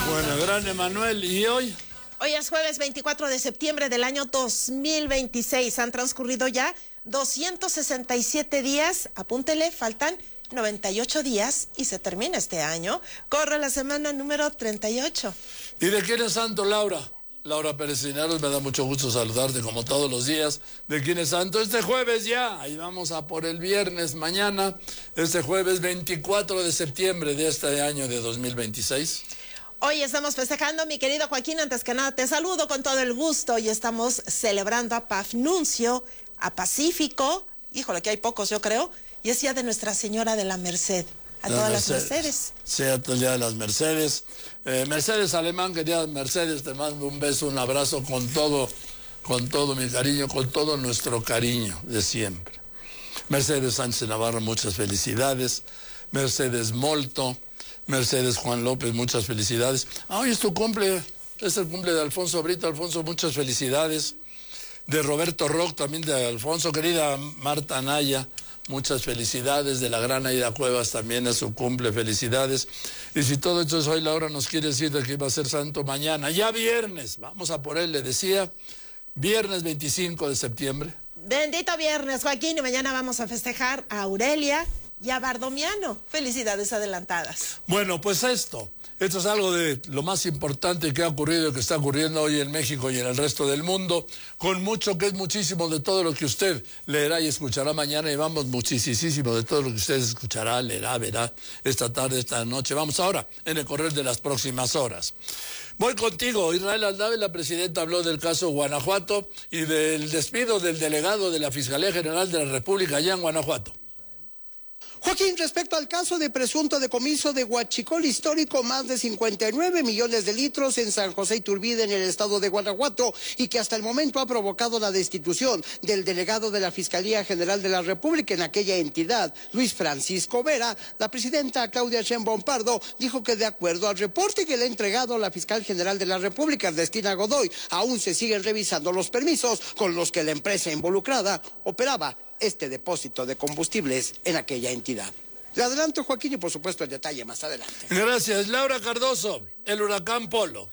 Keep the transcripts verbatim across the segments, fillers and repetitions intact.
Bueno, gran Emanuel, ¿y hoy? Hoy es jueves veinticuatro de septiembre del año dos mil veintiséis. Han transcurrido ya doscientos sesenta y siete días. Apúntele, faltan noventa y ocho días y se termina este año. Corre la semana número treinta y ocho. ¿Y de quién es santo, Laura? Laura Pérez Cisneros, me da mucho gusto saludarte como todos los días. ¿De quién es santo? Este jueves ya, ahí vamos a por el viernes mañana, este jueves veinticuatro de septiembre de este año de dos mil veintiséis. Hoy estamos festejando, mi querido Joaquín, antes que nada te saludo con todo el gusto y estamos celebrando a Pafnuncio, a Pacífico, híjole que hay pocos yo creo, y es día de Nuestra Señora de la Merced, a todas las Mercedes. Cierto, el día de las Mercedes. Eh, Mercedes Alemán, querida Mercedes, te mando un beso, un abrazo con todo, con todo mi cariño, con todo nuestro cariño de siempre. Mercedes Sánchez Navarro, muchas felicidades. Mercedes Molto. Mercedes Juan López, muchas felicidades. Ah, hoy es tu cumple, es el cumple de Alfonso Brito. Alfonso, muchas felicidades. De Roberto Rock, también de Alfonso. Querida Marta Anaya, muchas felicidades. De la gran Aida Cuevas, también es su cumple, felicidades. Y si todo esto es hoy, Laura nos quiere decir de que iba a ser santo mañana. Ya viernes, vamos a por él, le decía, viernes veinticinco de septiembre. Bendito viernes, Joaquín, y mañana vamos a festejar a Aurelia y a Bardomiano. Felicidades adelantadas. Bueno, pues esto, esto es algo de lo más importante que ha ocurrido y que está ocurriendo hoy en México y en el resto del mundo, con mucho que es muchísimo de todo lo que usted leerá y escuchará mañana, y vamos muchísimo de todo lo que usted escuchará, leerá, verá esta tarde, esta noche. Vamos ahora en el correr de las próximas horas. Voy contigo, Israel Aldave. La presidenta habló del caso Guanajuato y del despido del delegado de la Fiscalía General de la República allá en Guanajuato. Joaquín, respecto al caso de presunto decomiso de huachicol histórico, más de cincuenta y nueve millones de litros en San José Iturbide, en el estado de Guanajuato, y que hasta el momento ha provocado la destitución del delegado de la Fiscalía General de la República en aquella entidad, Luis Francisco Vera, la presidenta Claudia Sheinbaum Pardo dijo que de acuerdo al reporte que le ha entregado la fiscal general de la República, Ernestina Godoy, aún se siguen revisando los permisos con los que la empresa involucrada operaba este depósito de combustibles en aquella entidad. Le adelanto, Joaquín, y por supuesto el detalle más adelante. Gracias. Laura Cardoso, el huracán Polo.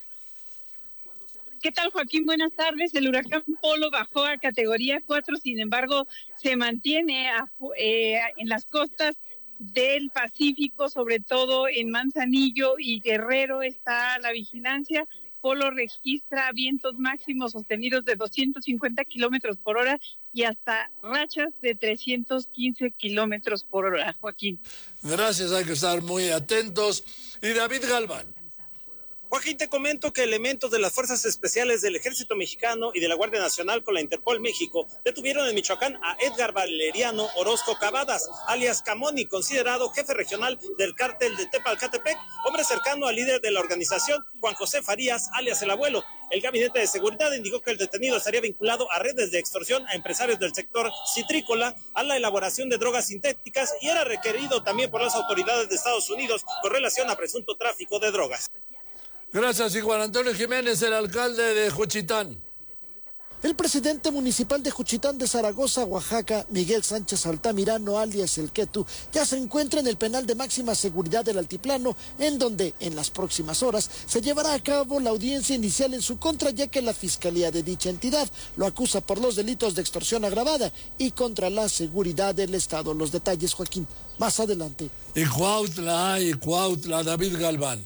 ¿Qué tal, Joaquín? Buenas tardes. El huracán Polo bajó a categoría cuatro, sin embargo, se mantiene a, eh, en las costas del Pacífico, sobre todo en Manzanillo y Guerrero está la vigilancia. Polo registra vientos máximos sostenidos de doscientos cincuenta kilómetros por hora y hasta rachas de trescientos quince kilómetros por hora, Joaquín. Gracias, hay que estar muy atentos. Y David Galván. Joaquín, te comento que elementos de las Fuerzas Especiales del Ejército Mexicano y de la Guardia Nacional con la Interpol México detuvieron en Michoacán a Edgar Valeriano Orozco Cavadas, alias Camoni, considerado jefe regional del cártel de Tepalcatepec, hombre cercano al líder de la organización, Juan José Farías, alias El Abuelo. El Gabinete de Seguridad indicó que el detenido estaría vinculado a redes de extorsión a empresarios del sector citrícola, a la elaboración de drogas sintéticas, y era requerido también por las autoridades de Estados Unidos con relación a presunto tráfico de drogas. Gracias, y Juan Antonio Jiménez, el alcalde de Juchitán. El presidente municipal de Juchitán de Zaragoza, Oaxaca, Miguel Sánchez Altamirano, alias El Quetu, ya se encuentra en el penal de máxima seguridad del Altiplano, en donde en las próximas horas se llevará a cabo la audiencia inicial en su contra, ya que la fiscalía de dicha entidad lo acusa por los delitos de extorsión agravada y contra la seguridad del Estado. Los detalles, Joaquín, más adelante. Y Cuautla, y Cuautla, David Galván.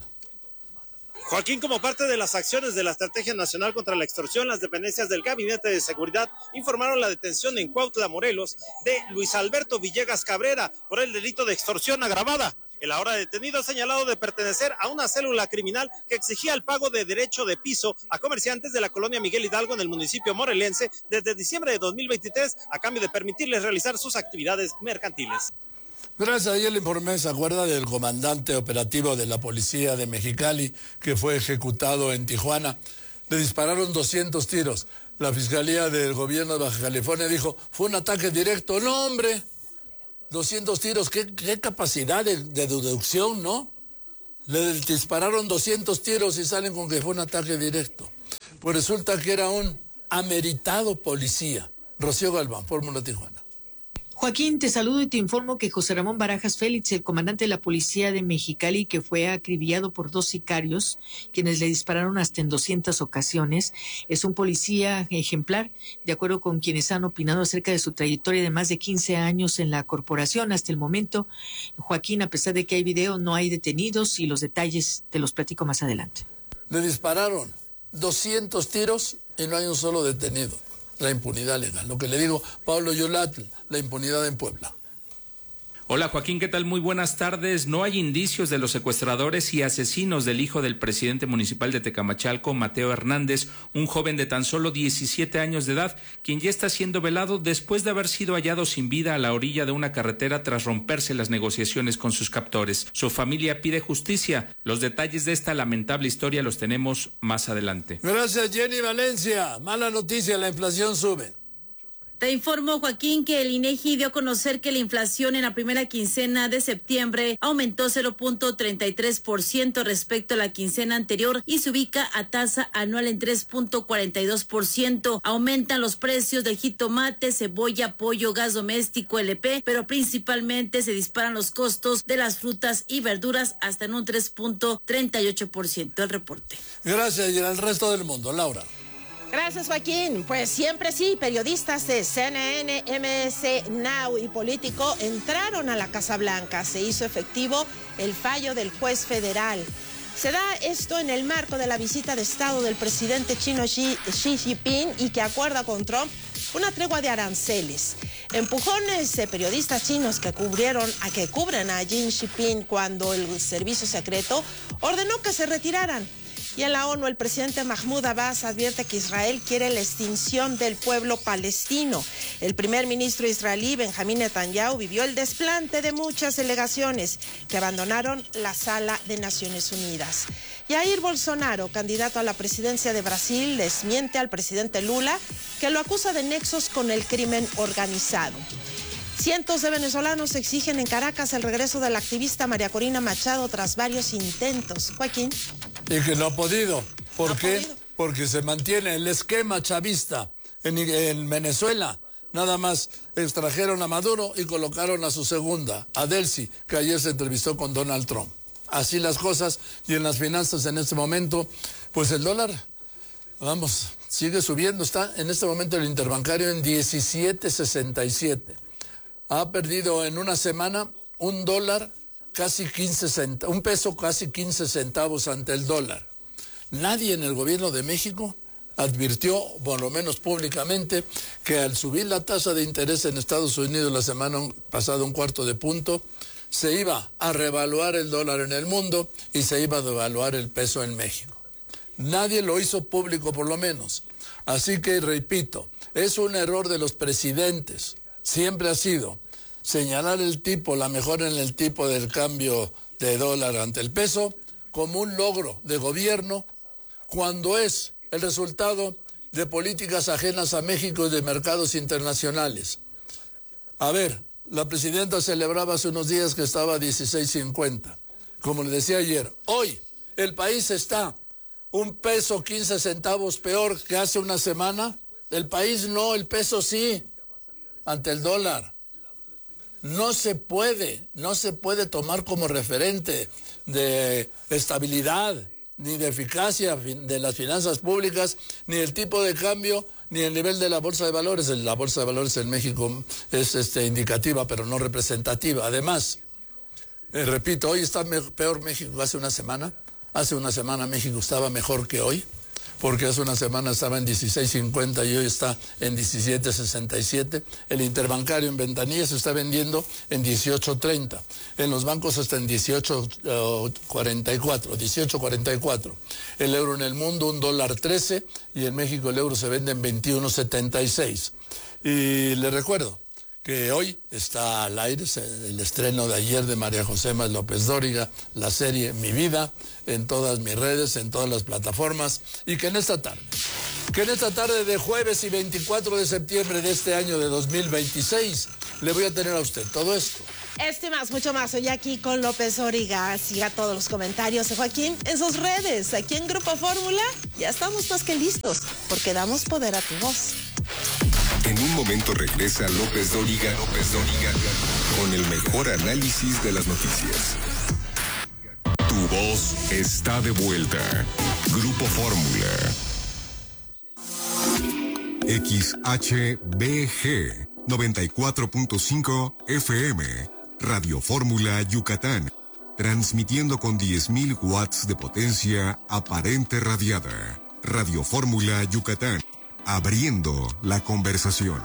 Joaquín, como parte de las acciones de la Estrategia Nacional contra la Extorsión, las dependencias del Gabinete de Seguridad informaron la detención en Cuautla, Morelos, de Luis Alberto Villegas Cabrera por el delito de extorsión agravada. El ahora detenido ha señalado de pertenecer a una célula criminal que exigía el pago de derecho de piso a comerciantes de la colonia Miguel Hidalgo en el municipio morelense desde diciembre de dos mil veintitrés a cambio de permitirles realizar sus actividades mercantiles. Gracias, ayer le informé, ¿se acuerda del comandante operativo de la policía de Mexicali que fue ejecutado en Tijuana? Le dispararon doscientos tiros. La Fiscalía del Gobierno de Baja California dijo, fue un ataque directo. No, hombre, doscientos tiros, qué, qué capacidad de, de deducción, ¿no? Le dispararon doscientos tiros y salen con que fue un ataque directo. Pues resulta que era un ameritado policía. Rocío Galván, Fórmula Tijuana. Joaquín, te saludo y te informo que José Ramón Barajas Félix, el comandante de la policía de Mexicali, que fue acribillado por dos sicarios, quienes le dispararon hasta en doscientas ocasiones, es un policía ejemplar, de acuerdo con quienes han opinado acerca de su trayectoria de más de quince años en la corporación. Hasta el momento, Joaquín, a pesar de que hay video, no hay detenidos y los detalles te los platico más adelante. Le dispararon doscientos tiros y no hay un solo detenido. La impunidad legal. Lo que le digo, Pablo Yolatl, la impunidad en Puebla. Hola Joaquín, ¿qué tal? Muy buenas tardes. No hay indicios de los secuestradores y asesinos del hijo del presidente municipal de Tecamachalco, Mateo Hernández, un joven de tan solo diecisiete años de edad, quien ya está siendo velado después de haber sido hallado sin vida a la orilla de una carretera tras romperse las negociaciones con sus captores. Su familia pide justicia. Los detalles de esta lamentable historia los tenemos más adelante. Gracias, Jenny Valencia. Mala noticia, la inflación sube. Te informo, Joaquín, que el INEGI dio a conocer que la inflación en la primera quincena de septiembre aumentó cero punto treinta y tres por ciento respecto a la quincena anterior y se ubica a tasa anual en tres punto cuarenta y dos por ciento. Aumentan los precios del jitomate, cebolla, pollo, gas doméstico, L P, pero principalmente se disparan los costos de las frutas y verduras hasta en un tres punto treinta y ocho por ciento. El reporte. Gracias, y el resto del mundo, Laura. Gracias, Joaquín. Pues siempre sí, periodistas de C N N, M S Now y Político entraron a la Casa Blanca. Se hizo efectivo el fallo del juez federal. Se da esto en el marco de la visita de Estado del presidente chino Xi, Xi Jinping y que acuerda con Trump una tregua de aranceles. Empujones de periodistas chinos que cubrieron a que cubren a Xi Jinping cuando el servicio secreto ordenó que se retiraran. Y en la ONU, el presidente Mahmoud Abbas advierte que Israel quiere la extinción del pueblo palestino. El primer ministro israelí, Benjamín Netanyahu, vivió el desplante de muchas delegaciones que abandonaron la sala de Naciones Unidas. Jair Bolsonaro, candidato a la presidencia de Brasil, desmiente al presidente Lula, que lo acusa de nexos con el crimen organizado. Cientos de venezolanos exigen en Caracas el regreso de la activista María Corina Machado tras varios intentos. Joaquín. Y que no ha podido. ¿Por no qué? Podido. Porque se mantiene el esquema chavista en, en Venezuela. Nada más extrajeron a Maduro y colocaron a su segunda, a Delcy, que ayer se entrevistó con Donald Trump. Así las cosas, y en las finanzas en este momento, pues el dólar, vamos, sigue subiendo. Está en este momento el interbancario en diecisiete sesenta y siete. Ha perdido en una semana un dólar casi quince centavos, un peso casi quince centavos ante el dólar. Nadie en el gobierno de México advirtió, por lo menos públicamente, que al subir la tasa de interés en Estados Unidos la semana pasada un cuarto de punto, se iba a revaluar el dólar en el mundo y se iba a devaluar el peso en México. Nadie lo hizo público, por lo menos. Así que, repito, es un error de los presidentes. Siempre ha sido señalar el tipo, la mejora en el tipo del cambio de dólar ante el peso, como un logro de gobierno, cuando es el resultado de políticas ajenas a México y de mercados internacionales. A ver, la presidenta celebraba hace unos días que estaba a dieciséis cincuenta. Como le decía ayer, hoy el país está un peso quince centavos peor que hace una semana. El país no, el peso sí, ante el dólar. No se puede, no se puede tomar como referente de estabilidad ni de eficacia de las finanzas públicas, ni el tipo de cambio, ni el nivel de la bolsa de valores. La bolsa de valores en México es este, indicativa, pero no representativa. Además, eh, repito, hoy está me- peor México que hace una semana. Hace una semana México estaba mejor que hoy, porque hace una semana estaba en dieciséis cincuenta y hoy está en diecisiete sesenta y siete. El interbancario en ventanilla se está vendiendo en dieciocho treinta. En los bancos está en dieciocho cuarenta y cuatro, dieciocho cuarenta y cuatro. El euro en el mundo, un dólar trece, y en México el euro se vende en veintiuno setenta y seis. Y le recuerdo que hoy está al aire el estreno de ayer de María José Más López Dóriga, la serie Mi Vida, en todas mis redes, en todas las plataformas, y que en esta tarde, que en esta tarde de jueves y veinticuatro de septiembre de este año de dos mil veintiséis, le voy a tener a usted todo esto. Este y más, mucho más, hoy aquí con López Dóriga. Siga todos los comentarios de Joaquín en sus redes. Aquí en Grupo Fórmula ya estamos más que listos, porque damos poder a tu voz. En un momento regresa López Dóriga, López Dóriga, con el mejor análisis de las noticias. Tu voz está de vuelta. Grupo Fórmula. X H B G noventa y cuatro punto cinco F M. Radio Fórmula Yucatán. Transmitiendo con diez mil watts de potencia aparente radiada. Radio Fórmula Yucatán. Abriendo la conversación.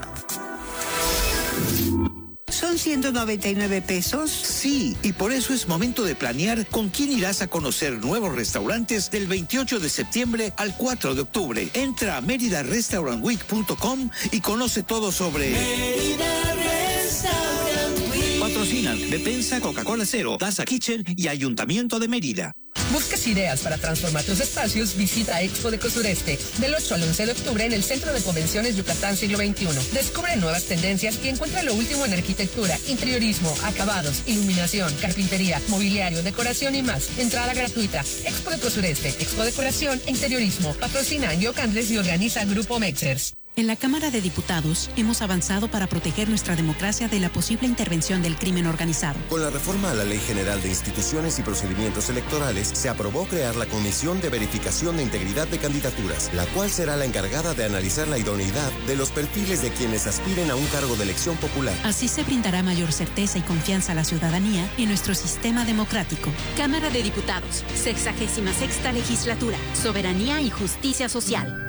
¿Son ciento noventa y nueve pesos? Sí, y por eso es momento de planear con quién irás a conocer nuevos restaurantes del veintiocho de septiembre al cuatro de octubre. Entra a mérida restaurant week punto com y conoce todo sobre... Mérida Restaurant Week. Patrocinan Bepensa, Coca-Cola Cero, Daza Kitchen y Ayuntamiento de Mérida. ¿Buscas ideas para transformar tus espacios? Visita Expo Deco Sureste del ocho al once de octubre en el Centro de Convenciones Yucatán Siglo veintiuno. Descubre nuevas tendencias y encuentra lo último en arquitectura, interiorismo, acabados, iluminación, carpintería, mobiliario, decoración y más. Entrada gratuita. Expo Deco Sureste, Expo Decoración e Interiorismo. Patrocina Yo Andrés y organiza Grupo Mexers. En la Cámara de Diputados hemos avanzado para proteger nuestra democracia de la posible intervención del crimen organizado. Con la reforma a la Ley General de Instituciones y Procedimientos Electorales, se aprobó crear la Comisión de Verificación de Integridad de Candidaturas, la cual será la encargada de analizar la idoneidad de los perfiles de quienes aspiren a un cargo de elección popular. Así se brindará mayor certeza y confianza a la ciudadanía en nuestro sistema democrático. Cámara de Diputados, sexagésima sexta legislatura, Soberanía y Justicia Social.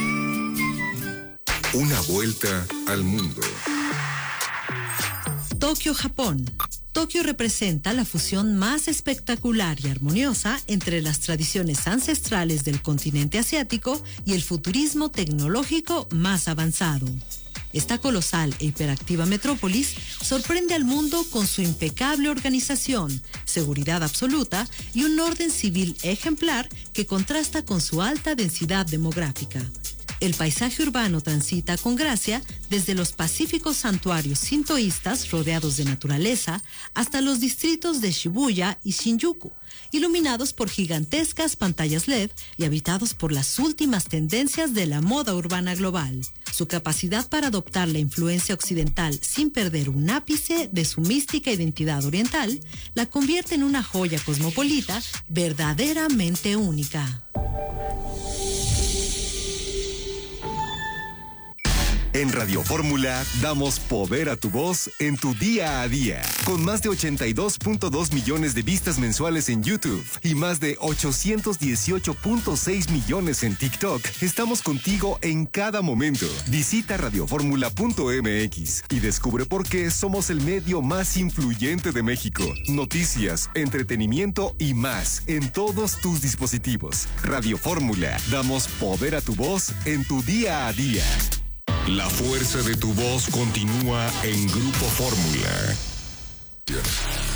Una vuelta al mundo. Tokio, Japón. Tokio representa la fusión más espectacular y armoniosa entre las tradiciones ancestrales del continente asiático y el futurismo tecnológico más avanzado. Esta colosal e hiperactiva metrópolis sorprende al mundo con su impecable organización, seguridad absoluta y un orden civil ejemplar que contrasta con su alta densidad demográfica. El paisaje urbano transita con gracia desde los pacíficos santuarios sintoístas rodeados de naturaleza hasta los distritos de Shibuya y Shinjuku, iluminados por gigantescas pantallas L E D y habitados por las últimas tendencias de la moda urbana global. Su capacidad para adoptar la influencia occidental sin perder un ápice de su mística identidad oriental la convierte en una joya cosmopolita verdaderamente única. En Radio Fórmula damos poder a tu voz en tu día a día. Con más de ochenta y dos punto dos millones de vistas mensuales en YouTube y más de ochocientos dieciocho punto seis millones en TikTok, estamos contigo en cada momento. Visita radioformula punto m x y descubre por qué somos el medio más influyente de México. Noticias, entretenimiento y más en todos tus dispositivos. Radio Fórmula, damos poder a tu voz en tu día a día. La fuerza de tu voz continúa en Grupo Fórmula.